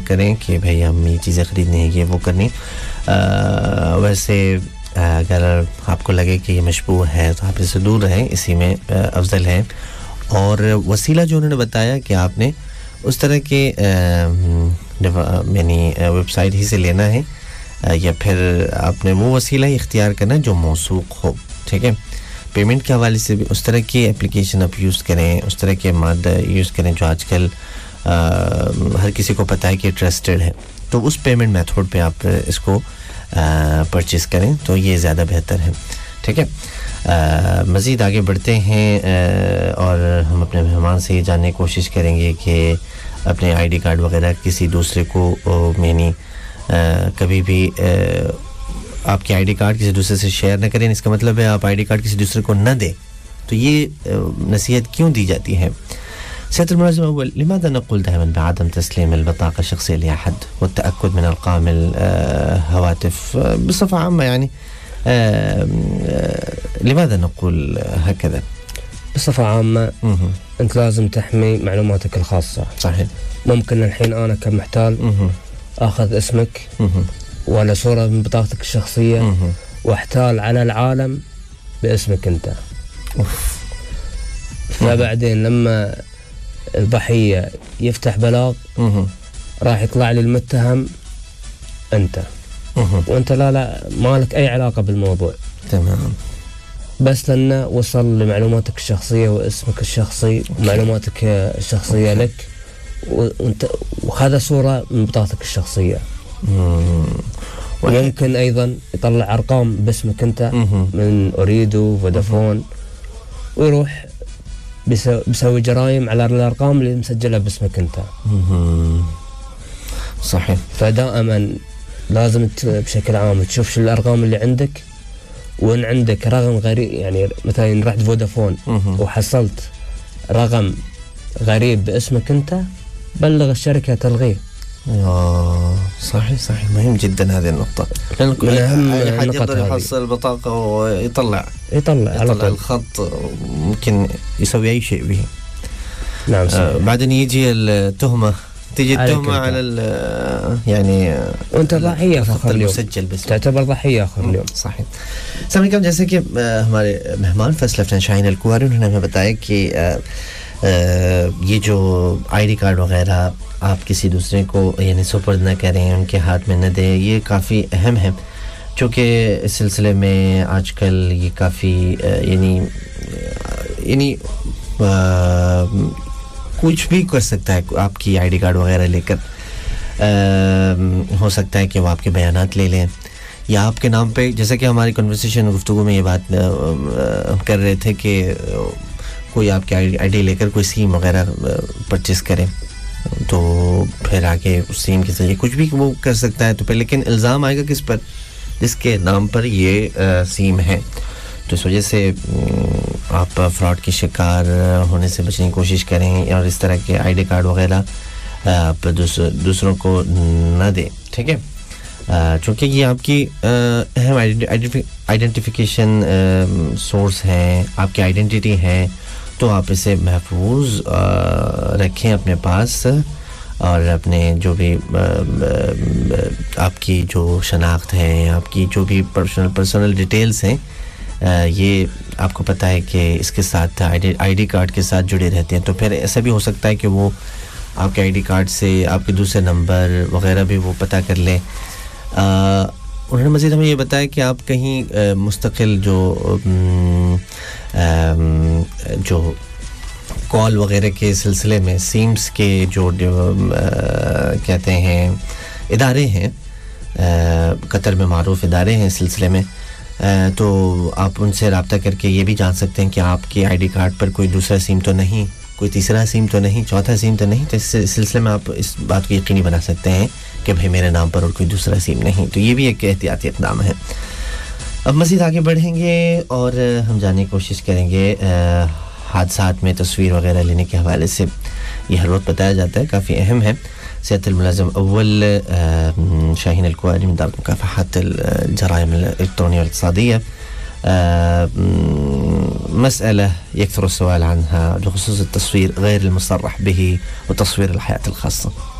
کریں کہ بھئی ہم یہ چیزیں خریدنی ہیں, یہ وہ کرنی. ویسے اگر آپ کو لگے کہ یہ مشبوہ ہے تو آپ اس سے دور رہیں, اسی میں افضل ہے. اور وسیلہ جو انہوں نے بتایا کہ آپ نے اس طرح کے یعنی ویب سائٹ ہی سے لینا ہے, یا پھر آپ نے وہ وسیلہ ہی اختیار کرنا جو موثوق ہو. ٹھیک ہے, پیمنٹ کے حوالے سے بھی اس طرح کی اپلیکیشن آپ یوز کریں, اس طرح کے مادہ یوز کریں جو آج کل ہر کسی کو پتہ ہے کہ ٹرسٹڈ ہے. تو اس پیمنٹ میتھڈ پہ آپ اس کو پرچیز کریں تو یہ زیادہ بہتر ہے. ٹھیک ہے, مزید آگے بڑھتے ہیں اور ہم اپنے مہمان سے یہ جاننے کی کوشش کریں گے کہ اپنے آئی ڈی کارڈ وغیرہ کسی دوسرے کو یعنی کبھی بھی آپ کی آئی ڈی کارڈ کسی دوسرے سے شیئر نہ کریں. اس کا مطلب ہے آپ آئی ڈی کارڈ کسی دوسرے کو نہ دیں. تو یہ نصیحت کیوں دی جاتی ہے؟ سيادة الملازم أول, لماذا نقول دائما بعدم تسليم البطاقة الشخصية لأحد والتأكد من أرقام الهواتف بصفة عامة يعني لماذا نقول هكذا؟ بصفة عامة أنت لازم تحمي معلوماتك الخاصة. صحيح. ممكن الحين أنا كمحتال أخذ اسمك ولا صورة من بطاقتك الشخصية واحتال على العالم باسمك أنت. فبعدين لما الضحية يفتح بلاغ راح يطلع لي المتهم أنت, وأنت لا ما لك أي علاقة بالموضوع. تمام. بس لأنه وصل لمعلوماتك الشخصية واسمك الشخصي ومعلوماتك الشخصية لك, وهذا صورة من بطاقتك الشخصية. وممكن أيضا يطلع أرقام باسمك أنت من أوريدو فودافون ويروح بيسوي جرائم على الأرقام اللي مسجلة باسمك أنت. صحيح. فدائما لازم بشكل عام تشوف شو الأرقام اللي عندك, وإن عندك رقم غريب يعني مثلا رحت فودافون وحصلت رقم غريب باسمك أنت بلغ الشركة تلغيه. صحيح صحيح, مهم جدا هذه النقطة, لأن أي حد يقدر يحصل البطاقة ويطلع الخط, ممكن يسوي أي شيء به. نعم. بعدين يجي التهمة, تيجي التهمة على يعني وأنت ضحية آخر اليوم, تعتبر ضحية آخر اليوم. صحيح. السلام علیکم. جیسے کہ ہمارے مہمان فیصل افنان شاہین الکواری, انہوں نے ہمیں بتایا کہ یہ جو آئی ڈی کارڈ وغیرہ آپ کسی دوسرے کو یعنی سپرد نہ کریں, ان کے ہاتھ میں نہ دیں, یہ کافی اہم ہے, چونکہ اس سلسلے میں آج کل یہ کافی یعنی کچھ بھی کر سکتا ہے. آپ کی آئی ڈی کارڈ وغیرہ لے کر ہو سکتا ہے کہ وہ آپ کے بیانات لے لیں, یا آپ کے نام پہ, جیسا کہ ہماری کنورسیشن گفتگو میں یہ بات ہم کر رہے تھے کہ کوئی آپ کی آئی ڈی لے کر کوئی سیم وغیرہ پرچیز کرے تو پھر آگے اس سیم کے ذریعے کچھ بھی وہ کر سکتا ہے. تو پھر لیکن الزام آئے گا کس پر؟ جس کے نام پر یہ سیم ہے. تو اس وجہ سے آپ فراڈ کی شکار ہونے سے بچنے کی کوشش کریں, اور اس طرح کے آئی ڈی کارڈ وغیرہ آپ دوسروں کو نہ دیں. ٹھیک ہے, چونکہ یہ آپ کی اہم آئیڈینٹیفیکیشن سورس ہیں, آپ کی آئیڈینٹی ہے, تو آپ اسے محفوظ رکھیں اپنے پاس, اور اپنے جو بھی آپ کی جو شناخت ہے, آپ کی جو بھی پرسنل ڈیٹیلز ہیں, یہ آپ کو پتہ ہے کہ اس کے ساتھ آئی ڈی کارڈ کے ساتھ جڑے رہتے ہیں. تو پھر ایسا بھی ہو سکتا ہے کہ وہ آپ کے آئی ڈی کارڈ سے آپ کے دوسرے نمبر وغیرہ بھی وہ پتہ کر لیں. انہوں نے مزید ہمیں یہ بتایا کہ آپ کہیں مستقل جو کال وغیرہ کے سلسلے میں سیمز کے جو کہتے ہیں ادارے ہیں, قطر میں معروف ادارے ہیں اس سلسلے میں, تو آپ ان سے رابطہ کر کے یہ بھی جان سکتے ہیں کہ آپ کے آئی ڈی کارڈ پر کوئی دوسرا سیم تو نہیں, کوئی تیسرا سیم تو نہیں, چوتھا سیم تو نہیں. تو اس سلسلے میں آپ اس بات کو یقینی بنا سکتے ہیں کہ بھئی میرے نام پر اور کوئی دوسرا سیم نہیں. تو یہ بھی ایک احتیاطی اقدام ہے. اب مزید آگے بڑھیں گے اور ہم جاننے کی کوشش کریں گے حادثات میں تصویر وغیرہ لینے کے حوالے سے. یہ ہر وقت بتایا جاتا ہے, کافی اہم ہے. سيادة الملازم أول شاهين الكواري من دار مكافحة الجرائم الإلكترونية والاقتصادية, مسألة يكثر السؤال عنها بخصوص التصوير غير المصرح به وتصوير الحياة الخاصة.